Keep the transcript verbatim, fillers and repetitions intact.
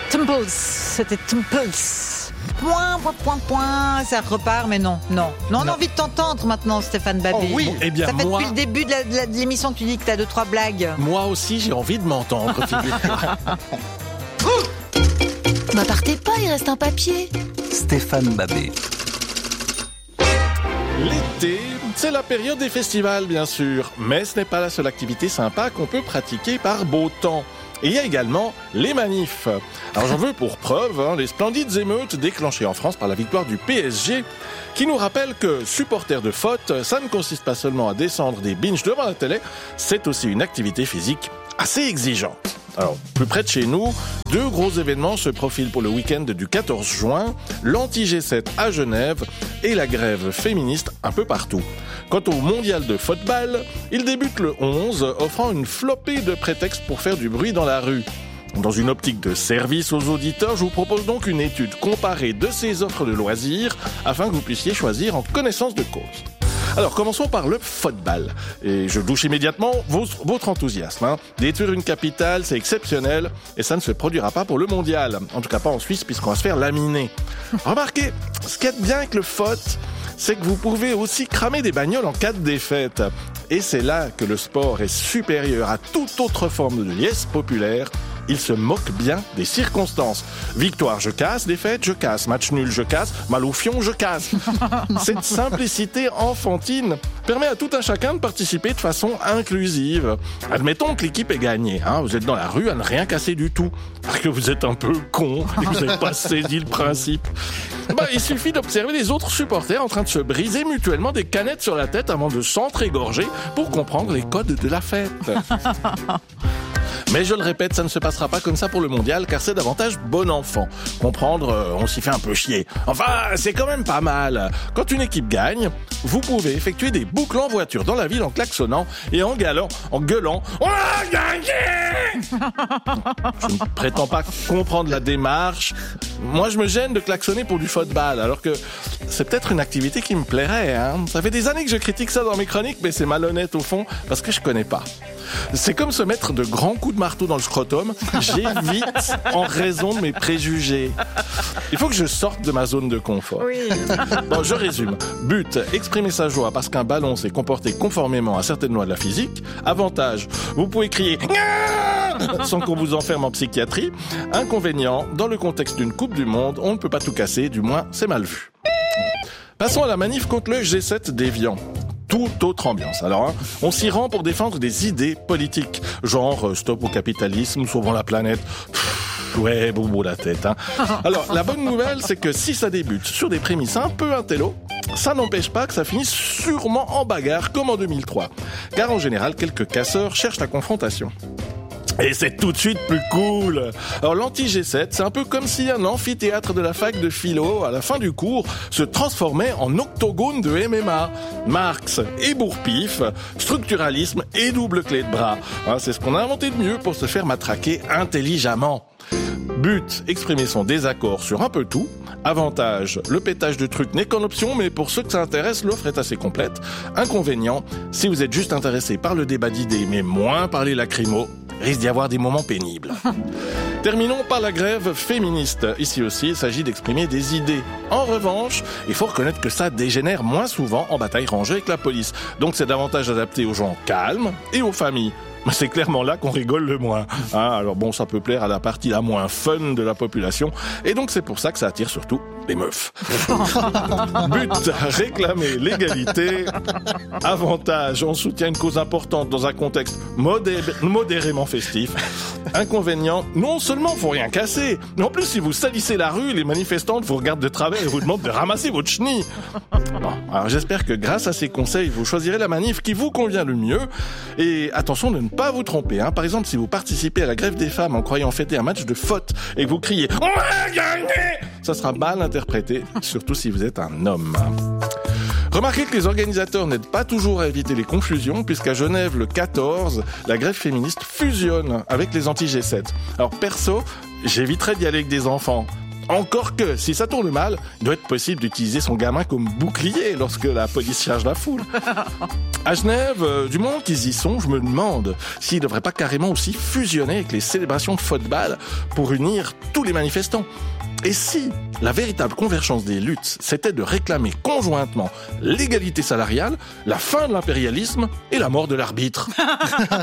Temples, c'était Temples. Point, point, point, point, ça repart, mais non, non. Non, on a envie de t'entendre maintenant, Stéphane Babé. Oh oui, eh bien ça fait moi... depuis le début de, la, de, la, de l'émission que tu dis que t'as deux, trois blagues. Moi aussi, j'ai envie de m'entendre, figure-toi. Bah partez pas, il reste un papier. Stéphane Babé. L'été, c'est la période des festivals, bien sûr. Mais ce n'est pas la seule activité sympa qu'on peut pratiquer par beau temps. Et il y a également les manifs. Alors j'en veux pour preuve hein, les splendides émeutes déclenchées en France par la victoire du P S G, qui nous rappelle que supporter de foot, ça ne consiste pas seulement à descendre des binges devant la télé, c'est aussi une activité physique assez exigeante. Alors, plus près de chez nous, deux gros événements se profilent pour le week-end du quatorze juin, l'anti G sept à Genève et la grève féministe un peu partout. Quant au mondial de football, il débute le onze, offrant une flopée de prétextes pour faire du bruit dans la rue. Dans une optique de service aux auditeurs, je vous propose donc une étude comparée de ces offres de loisirs afin que vous puissiez choisir en connaissance de cause. Alors, commençons par le football. Et je douche immédiatement votre, votre enthousiasme. Hein. Détruire une capitale, c'est exceptionnel. Et ça ne se produira pas pour le mondial. En tout cas, pas en Suisse, puisqu'on va se faire laminer. Remarquez, ce qui est bien avec le foot, c'est que vous pouvez aussi cramer des bagnoles en cas de défaite. Et c'est là que le sport est supérieur à toute autre forme de liesse populaire. Il se moque bien des circonstances. Victoire, je casse. Défaite, je casse. Match nul, je casse. Mal au fion, je casse. Cette simplicité enfantine permet à tout un chacun de participer de façon inclusive. Admettons que l'équipe est gagnée. Hein. Vous êtes dans la rue à ne rien casser du tout. Parce que vous êtes un peu con et que vous n'avez pas saisi le principe. Bah, il suffit d'observer les autres supporters en train de se briser mutuellement des canettes sur la tête avant de s'entrégorger pour comprendre les codes de la fête. Mais je le répète, ça ne se passera pas comme ça pour le mondial, car c'est davantage bon enfant. Comprendre, euh, on s'y fait un peu chier. Enfin, c'est quand même pas mal. Quand une équipe gagne, vous pouvez effectuer des boucles en voiture dans la ville en klaxonnant et en galant, en gueulant « On a gagné !» Je ne prétends pas comprendre la démarche. Moi, je me gêne de klaxonner pour du football, alors que c'est peut-être une activité qui me plairait. Hein. Ça fait des années que je critique ça dans mes chroniques, mais c'est malhonnête au fond, parce que je connais pas. C'est comme se mettre de grands coups de marteau dans le scrotum. J'évite en raison de mes préjugés. Il faut que je sorte de ma zone de confort. Oui. Bon, je résume. But, exprimer sa joie parce qu'un ballon s'est comporté conformément à certaines lois de la physique. Avantage, vous pouvez crier sans qu'on vous enferme en psychiatrie. Inconvénient, dans le contexte d'une Coupe du Monde, on ne peut pas tout casser, du moins c'est mal vu. Passons à la manif contre le G sept déviant. Toute autre ambiance. Alors, hein, on s'y rend pour défendre des idées politiques, genre euh, stop au capitalisme, sauvons la planète. Pff, ouais, bobo la tête. Hein. Alors, la bonne nouvelle, c'est que si ça débute sur des prémices un peu intello, ça n'empêche pas que ça finisse sûrement en bagarre comme en deux mille trois. Car en général, quelques casseurs cherchent la confrontation. Et c'est tout de suite plus cool. Alors l'anti G sept, c'est un peu comme si un amphithéâtre de la fac de philo, à la fin du cours, se transformait en octogone de M M A. Marx et bourre-pif, structuralisme et double clé de bras. Hein, c'est ce qu'on a inventé de mieux pour se faire matraquer intelligemment. But, exprimer son désaccord sur un peu tout. Avantage, le pétage de trucs n'est qu'en option, mais pour ceux que ça intéresse, l'offre est assez complète. Inconvénient, si vous êtes juste intéressé par le débat d'idées, mais moins par les lacrymos, risque d'y avoir des moments pénibles. Terminons par la grève féministe. Ici aussi, il s'agit d'exprimer des idées. En revanche, il faut reconnaître que ça dégénère moins souvent en bataille rangée avec la police. Donc c'est davantage adapté aux gens calmes et aux familles. Mais c'est clairement là qu'on rigole le moins. Hein, alors bon, ça peut plaire à la partie la moins fun de la population. Et donc c'est pour ça que ça attire surtout les meufs. But, réclamer l'égalité. Avantage, on soutient une cause importante dans un contexte modé- modérément festif. Inconvénient, non seulement faut rien casser, mais en plus si vous salissez la rue, les manifestantes vous regardent de travers et vous demandent de ramasser votre chenille. Bon, alors j'espère que grâce à ces conseils, vous choisirez la manif qui vous convient le mieux. Et attention de ne pas vous tromper. Hein. Par exemple, si vous participez à la grève des femmes en croyant fêter un match de foot et que vous criez « On a gagné !» ça sera mal interprété, surtout si vous êtes un homme. Remarquez que les organisateurs n'aident pas toujours à éviter les confusions, puisqu'à Genève, le quatorze, la grève féministe fusionne avec les anti G sept. Alors perso, j'éviterais d'y aller avec des enfants. Encore que, si ça tourne mal, il doit être possible d'utiliser son gamin comme bouclier lorsque la police charge la foule. À Genève, euh, du moment qu'ils y sont, je me demande s'ils ne devraient pas carrément aussi fusionner avec les célébrations de football pour unir tous les manifestants. Et si la véritable convergence des luttes, c'était de réclamer conjointement l'égalité salariale, la fin de l'impérialisme et la mort de l'arbitre?